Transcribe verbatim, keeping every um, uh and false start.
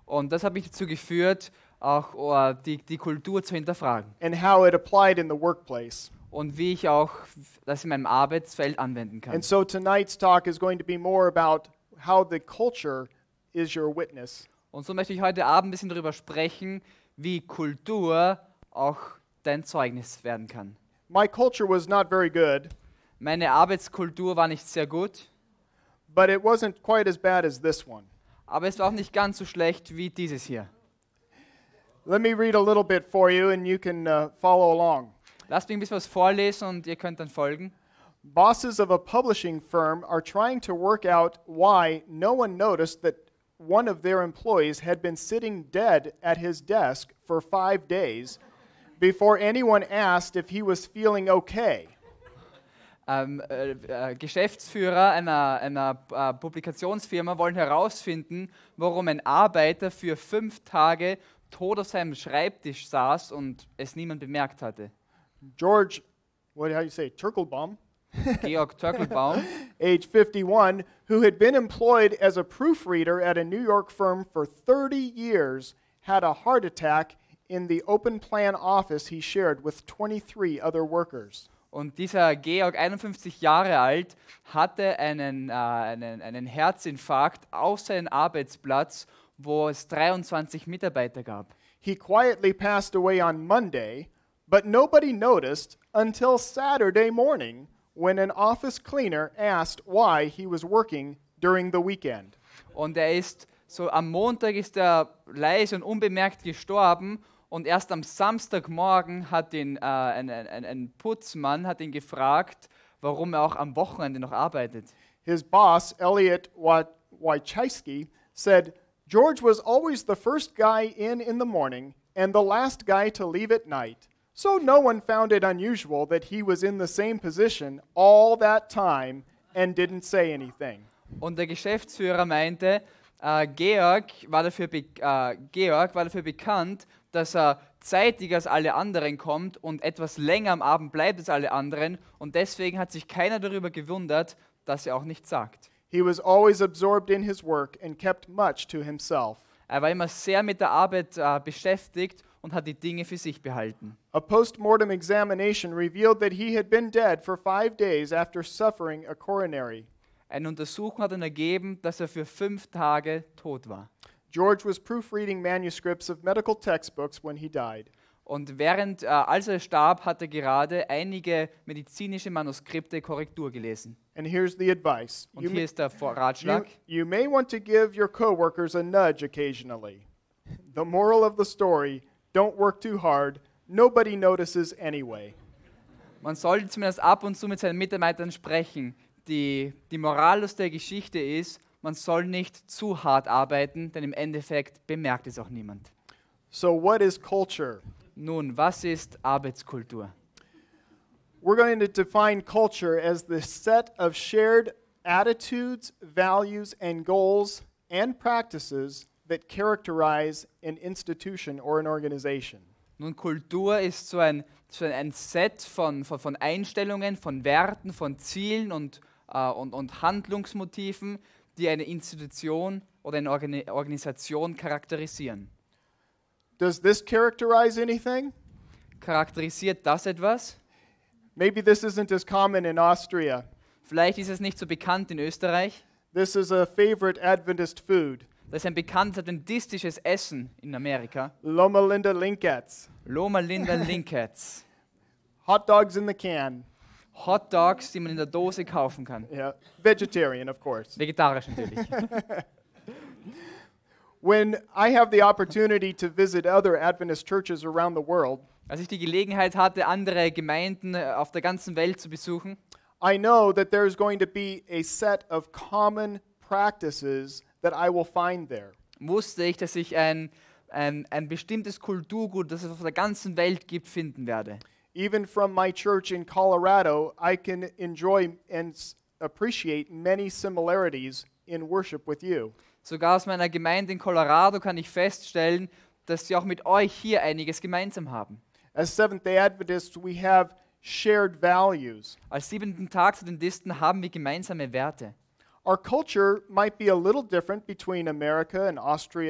Und das hat mich dazu geführt, auch oh, die, die Kultur zu hinterfragen. and how it applied in the workplace. Und wie ich auch das in meinem Arbeitsfeld anwenden kann. And so tonight's talk is going to be more about how the culture is your witness. Und so möchte ich heute Abend ein bisschen darüber sprechen, wie Kultur auch dein Zeugnis werden kann. My culture was not very good, Meine Arbeitskultur war nicht sehr gut, but it wasn't quite as bad as this one. aber es war auch nicht ganz so schlecht wie dieses hier. Let me read a little bit for you and you can uh, follow along. Lasst mich ein bisschen was vorlesen und ihr könnt dann folgen. Bosses of a publishing firm are trying to work out why no one noticed that one of their employees had been sitting dead at his desk for five days before anyone asked if he was feeling okay. Ähm, äh, äh, Geschäftsführer einer, einer äh, Publikationsfirma wollen herausfinden, warum ein Arbeiter für fünf Tage tot auf seinem Schreibtisch saß und es niemand bemerkt hatte. George, what how you say, Turkelbaum, Georg Törkelbaum, age fifty-one, who had been employed as a proofreader at a New York firm for thirty years, had a heart attack in the open plan office he shared with twenty-three other workers. und dieser Georg, einundfünfzig Jahre alt, hatte einen, äh, einen, einen Herzinfarkt auf seinen Arbeitsplatz, wo es dreiundzwanzig Mitarbeiter gab. He quietly passed away on Monday, but nobody noticed until Saturday morning when an office cleaner asked why he was working during the weekend. Und er ist so am Montag ist er leise und unbemerkt gestorben und erst am Samstagmorgen hat ihn äh, ein, ein, ein Putzmann hat ihn gefragt, warum er auch am Wochenende noch arbeitet. His boss, Elliot Wojcicki, said, George was always the first guy in in the morning and the last guy to leave at night. So no one found it unusual that he was in the same position all that time and didn't say anything. Und der Geschäftsführer meinte, äh, Georg, war dafür be- äh, Georg war dafür bekannt, dass er zeitiger als alle anderen kommt und etwas länger am Abend bleibt als alle anderen. Und deswegen hat sich keiner darüber gewundert, dass er auch nichts sagt. He was always absorbed in his work and kept much to himself. Er war immer sehr mit der Arbeit äh, beschäftigt und hat die Dinge für sich behalten. A post-mortem examination revealed that he had been dead for five days after suffering a coronary. Eine Untersuchung hat dann ergeben, dass er für fünf Tage tot war. George was proofreading manuscripts of medical textbooks when he died. Und während, äh, als er starb, hat er gerade einige medizinische Manuskripte Korrektur gelesen. And here's the advice. Und You hier may, ist der Vor- you, Ratschlag. you may want to give your coworkers a nudge occasionally. The moral of the story, don't work too hard. Nobody notices anyway. Man sollte zumindest ab und zu mit seinen Mitarbeitern sprechen. Die, die Moral aus der Geschichte ist, man soll nicht zu hart arbeiten, denn im Endeffekt bemerkt es auch niemand. So what is culture? Nun, was ist Arbeitskultur? We're going to define culture as the set of shared attitudes, values, and goals and practices that characterize an institution or an organization. Nun, Kultur ist so ein, so ein Set von, von, von Einstellungen, von Werten, von Zielen und, äh, und, und Handlungsmotiven, die eine Institution oder eine Organi- Organisation charakterisieren. Does this characterize anything? Charakterisiert das etwas? Maybe this isn't as common in Austria. Vielleicht ist es nicht so bekannt in Österreich. This is a favorite Adventist food. Das ist ein bekanntes adventistisches Essen in Amerika. Loma Linda Linkets. Loma Linda Linkets. Hot dogs in the can. Hot Dogs, die man in der Dose kaufen kann. Yeah, vegetarian, of course. Vegetarisch natürlich. When I have the opportunity to visit other Adventist churches around the world, Als ich die Gelegenheit hatte, andere Gemeinden äh, auf der ganzen Welt zu besuchen, I know that there's going to be a set of common practices that I will find there. wusste ich, dass ich ein, ein, ein bestimmtes Kulturgut, das es auf der ganzen Welt gibt, finden werde. Even from my church in Colorado, I can enjoy and s- appreciate many similarities in worship with you. Sogar aus meiner Gemeinde in Colorado kann ich feststellen, dass sie auch mit euch hier einiges gemeinsam haben. As Seventh-day Adventists, we have shared values. Als siebenten Tagsadventisten haben wir gemeinsame Werte. Our culture might be a little different between America and Austria